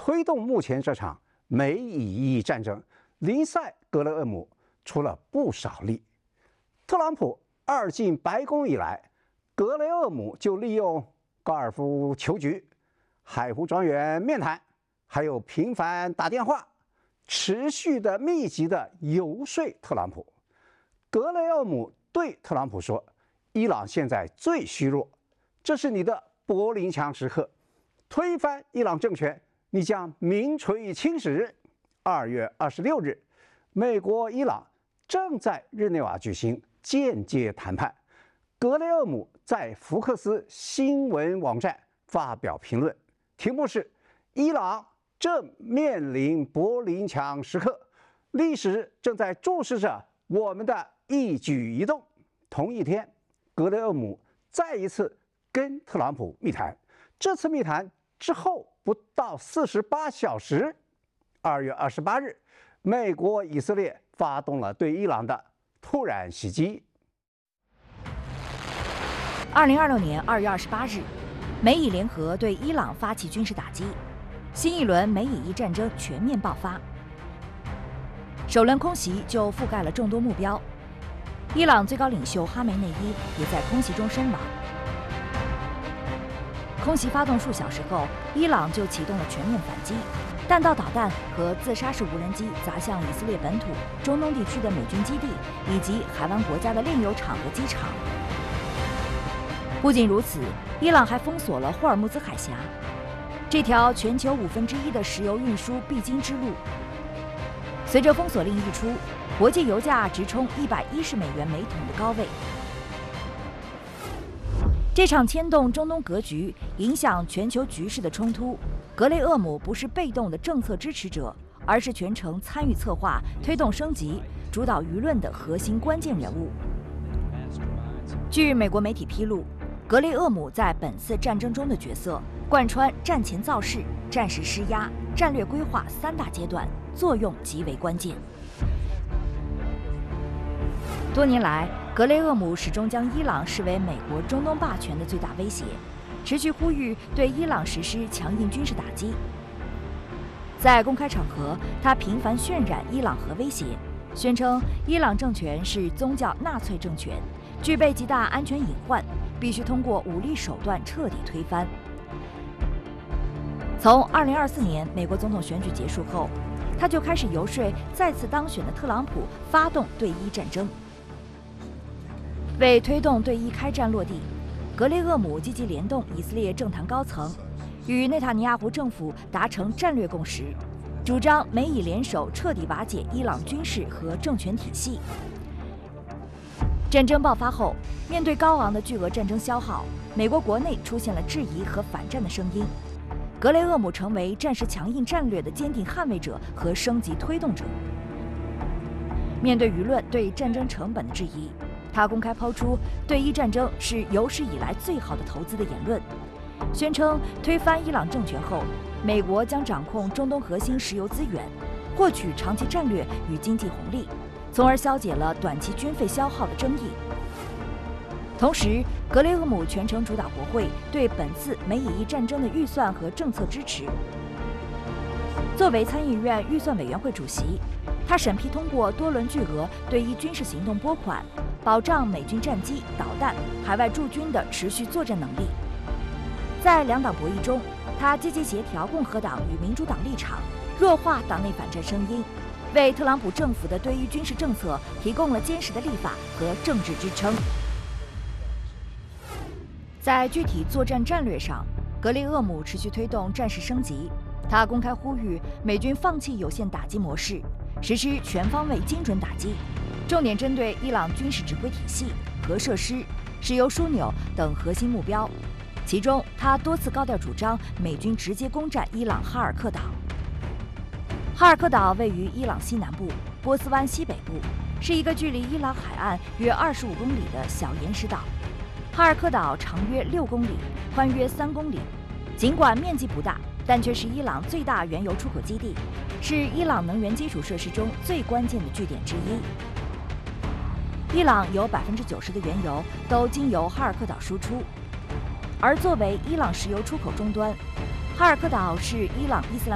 推动目前这场美以伊战争，林赛·格雷厄姆出了不少力。特朗普二进白宫以来，格雷厄姆就利用高尔夫球局、海湖庄园面谈，还有频繁打电话，持续的密集的游说特朗普。格雷厄姆对特朗普说：“伊朗现在最虚弱，这是你的柏林墙时刻，推翻伊朗政权，你将名垂青史。”2月26日，美国、伊朗正在日内瓦举行间接谈判。格雷厄姆在福克斯新闻网站发表评论，题目是“伊朗正面临柏林墙时刻，历史正在注视着我们的一举一动”。同一天，格雷厄姆再一次跟特朗普密谈。这次密谈之后不到48小时，2月28日，美国、以色列发动了对伊朗的突然袭击。 2026年2月28日，美以联合对伊朗发起军事打击，新一轮美以伊战争全面爆发。首轮空袭就覆盖了众多目标，伊朗最高领袖哈梅内伊也在空袭中身亡。空袭发动数小时后，伊朗就启动了全面反击，弹道导弹和自杀式无人机砸向以色列本土、中东地区的美军基地以及海湾国家的炼油厂和机场。不仅如此，伊朗还封锁了霍尔木兹海峡，这条全球1/5的石油运输必经之路。随着封锁令一出，国际油价直冲110美元每桶的高位。这场牵动中东格局、影响全球局势的冲突，格雷厄姆不是被动的政策支持者，而是全程参与策划、推动升级、主导舆论的核心关键人物。据美国媒体披露，格雷厄姆在本次战争中的角色贯穿战前造势、战时施压、战略规划3大阶段，作用极为关键。多年来，格雷厄姆始终将伊朗视为美国中东霸权的最大威胁，持续呼吁对伊朗实施强硬军事打击。在公开场合，他频繁渲染伊朗核威胁，宣称伊朗政权是宗教纳粹政权，具备极大安全隐患，必须通过武力手段彻底推翻。从2024年美国总统选举结束后，他就开始游说再次当选的特朗普发动对伊战争。为推动对伊开战落地，格雷厄姆积极联动以色列政坛高层，与内塔尼亚胡政府达成战略共识，主张美以联手彻底瓦解伊朗军事和政权体系。战争爆发后，面对高昂的巨额战争消耗，美国国内出现了质疑和反战的声音。格雷厄姆成为战时强硬战略的坚定捍卫者和升级推动者。面对舆论对战争成本的质疑，他公开抛出对伊战争是有史以来最好的投资的言论，宣称推翻伊朗政权后，美国将掌控中东核心石油资源，获取长期战略与经济红利，从而消解了短期军费消耗的争议。同时，格雷厄姆全程主导国会对本次美以伊战争的预算和政策支持。作为参议院预算委员会主席，他审批通过多轮巨额对伊军事行动拨款，保障美军战机、导弹、海外驻军的持续作战能力。在两党博弈中，他积极协调共和党与民主党立场，弱化党内反战声音，为特朗普政府的对伊军事政策提供了坚实的立法和政治支撑。在具体作战战略上，格雷厄姆持续推动战事升级。他公开呼吁美军放弃有限打击模式，实施全方位精准打击，重点针对伊朗军事指挥体系、核设施、石油枢纽等核心目标。其中，他多次高调主张美军直接攻占伊朗哈尔克岛。哈尔克岛位于伊朗西南部、波斯湾西北部，是一个距离伊朗海岸约25公里的小岩石岛。哈尔克岛长约6公里，宽约3公里。尽管面积不大，但却是伊朗最大原油出口基地，是伊朗能源基础设施中最关键的据点之一。伊朗有90%的原油都经由哈尔克岛输出，而作为伊朗石油出口终端，哈尔克岛是伊朗伊斯兰